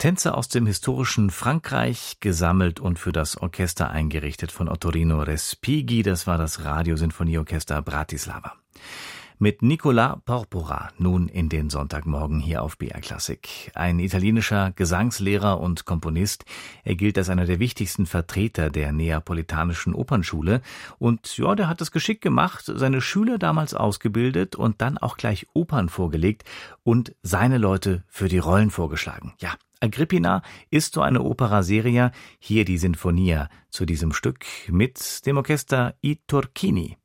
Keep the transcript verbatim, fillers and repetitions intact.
Tänze aus dem historischen Frankreich, gesammelt und für das Orchester eingerichtet von Ottorino Respighi. Das war das Radiosinfonieorchester Bratislava. Mit Nicola Porpora nun in den Sonntagmorgen hier auf B R Klassik. Ein italienischer Gesangslehrer und Komponist. Er gilt als einer der wichtigsten Vertreter der neapolitanischen Opernschule. Und ja, der hat es geschickt gemacht, seine Schüler damals ausgebildet und dann auch gleich Opern vorgelegt und seine Leute für die Rollen vorgeschlagen. Ja, Agrippina ist so eine Opera seria. Hier die Sinfonia zu diesem Stück mit dem Orchester I Turchini.